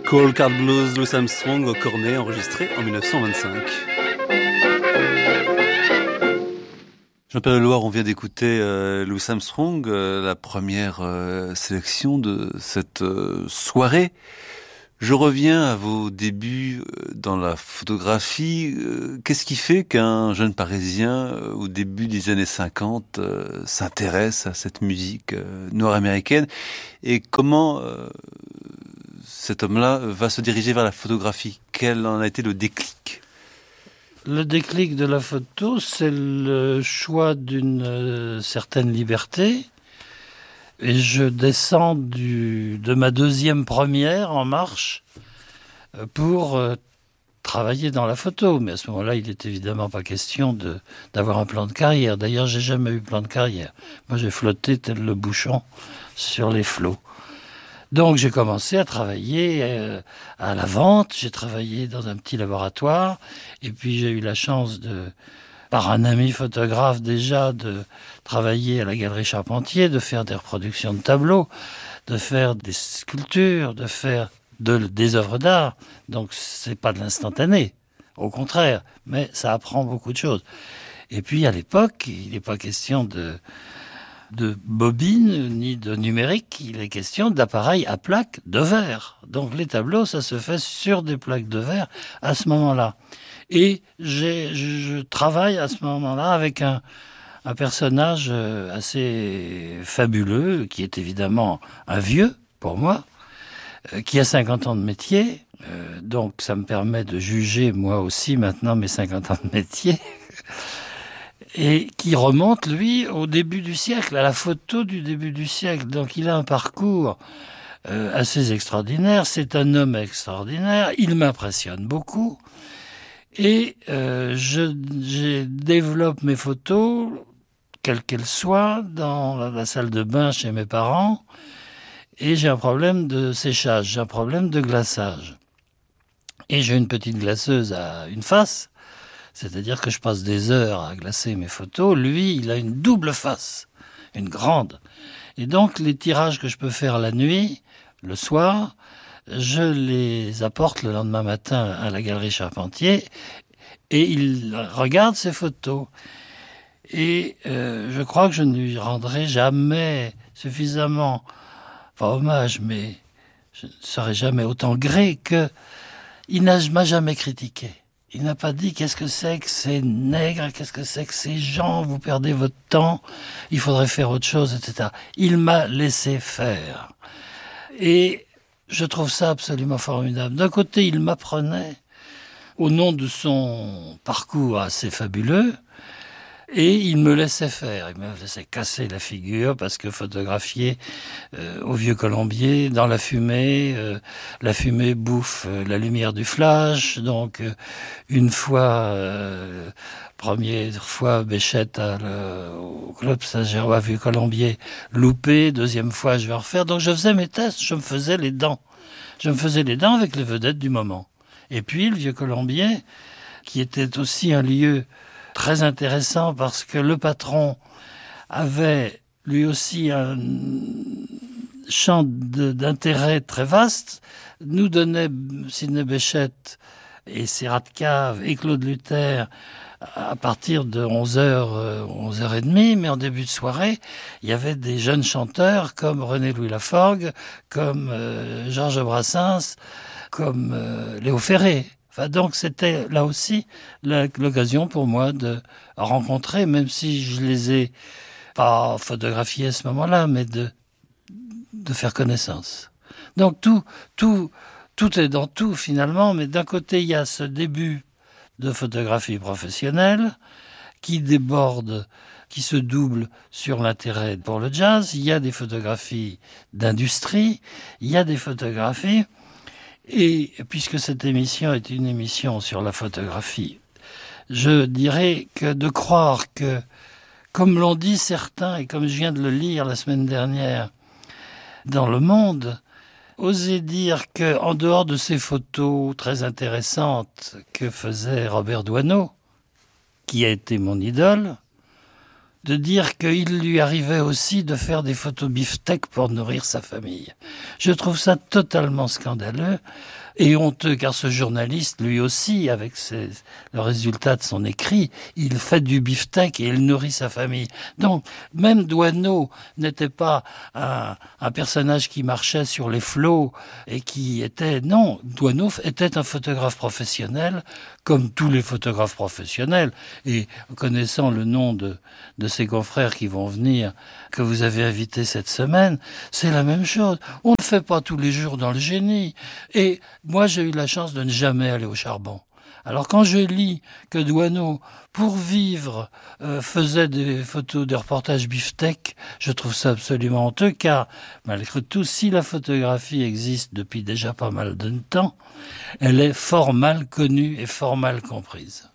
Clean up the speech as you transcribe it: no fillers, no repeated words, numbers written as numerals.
Cold Card Blues, Louis Armstrong au cornet, enregistré en 1925. Jean-Pierre Leloir, on vient d'écouter Louis Armstrong, la première sélection de cette soirée. Je reviens à vos débuts dans la photographie. Qu'est-ce qui fait qu'un jeune Parisien, au début des années 50, s'intéresse à cette musique nord-américaine? Et comment cet homme-là va se diriger vers la photographie? Quel en a été le déclic? Le déclic de la photo, c'est le choix d'une certaine liberté. Et je descends de ma deuxième première en marche pour travailler dans la photo. Mais à ce moment-là, il n'est évidemment pas question d'avoir un plan de carrière. D'ailleurs, j'ai jamais eu plan de carrière. Moi, j'ai flotté tel le bouchon sur les flots. Donc, j'ai commencé à travailler à la vente. J'ai travaillé dans un petit laboratoire. Et puis, j'ai eu la chance par un ami photographe déjà, de travailler à la Galerie Charpentier, de faire des reproductions de tableaux, de faire des sculptures, de faire des œuvres d'art. Donc c'est pas de l'instantané, au contraire, mais ça apprend beaucoup de choses. Et puis à l'époque, il n'est pas question de bobine ni de numérique, il est question d'appareils à plaques de verre. Donc les tableaux, ça se fait sur des plaques de verre à ce moment-là. Et je travaille à ce moment-là avec un personnage assez fabuleux, qui est évidemment un vieux, pour moi, qui a 50 ans de métier. Donc ça me permet de juger, moi aussi, maintenant, mes 50 ans de métier. Et qui remonte, lui, au début du siècle, à la photo du début du siècle. Donc il a un parcours assez extraordinaire. C'est un homme extraordinaire. Il m'impressionne beaucoup. Et je développe mes photos, quelles qu'elles soient, dans la salle de bain chez mes parents. Et j'ai un problème de séchage, j'ai un problème de glaçage. Et j'ai une petite glaceuse à une face, c'est-à-dire que je passe des heures à glacer mes photos. Lui, il a une double face, une grande. Et donc, les tirages que je peux faire la nuit, le soir, je les apporte le lendemain matin à la Galerie Charpentier et il regarde ces photos. Et je crois que je ne lui rendrai jamais suffisamment, pas hommage, mais je ne serai jamais autant gré qu'il m'a jamais critiqué. Il n'a pas dit qu'est-ce que c'est que ces nègres, qu'est-ce que c'est que ces gens, vous perdez votre temps, il faudrait faire autre chose, etc. Il m'a laissé faire. Et je trouve ça absolument formidable. D'un côté, il m'apprenait, au nom de son parcours assez fabuleux, et il me laissait faire. Il me laissait casser la figure, parce que photographier au Vieux Colombier, dans la fumée bouffe la lumière du flash. Donc, une fois, première fois, Béchette au Club Saint-Géraud à Vieux Colombier, loupé. Deuxième fois, je vais refaire. Donc, je faisais mes tests, je me faisais les dents. Je me faisais les dents avec les vedettes du moment. Et puis, le Vieux Colombier, qui était aussi un lieu très intéressant parce que le patron avait lui aussi un champ d'intérêt très vaste, nous donnait Sidney Béchette et Sérat de Cave et Claude Luther à partir de 11h, 11h30, mais en début de soirée, il y avait des jeunes chanteurs comme René-Louis Laforgue, comme Georges Brassens, comme Léo Ferré. Enfin, donc c'était là aussi l'occasion pour moi de rencontrer, même si je les ai pas photographiés à ce moment-là, mais de faire connaissance. Donc tout est dans tout finalement, mais d'un côté il y a ce début de photographie professionnelle qui déborde, qui se double sur l'intérêt pour le jazz. Il y a des photographies d'industrie, il y a des photographies. Et puisque cette émission est une émission sur la photographie, je dirais que de croire que, comme l'ont dit certains, et comme je viens de le lire la semaine dernière dans Le Monde, oser dire qu'en dehors de ces photos très intéressantes que faisait Robert Doisneau, qui a été mon idole, de dire qu'il lui arrivait aussi de faire des photos beefsteak pour nourrir sa famille. Je trouve ça totalement scandaleux et honteux, car ce journaliste, lui aussi, avec le résultat de son écrit, il fait du beefsteak et il nourrit sa famille. Donc, même Doisneau n'était pas un personnage qui marchait sur les flots et qui était... Non, Doisneau était un photographe professionnel, comme tous les photographes professionnels. Et connaissant le nom de ses confrères qui vont venir, que vous avez invités cette semaine, c'est la même chose. On ne fait pas tous les jours dans le génie. Et moi, j'ai eu la chance de ne jamais aller au charbon. Alors quand je lis que Doisneau, pour vivre, faisait des photos, des reportages beefsteak, je trouve ça absolument honteux, car malgré tout, si la photographie existe depuis déjà pas mal de temps, elle est fort mal connue et fort mal comprise.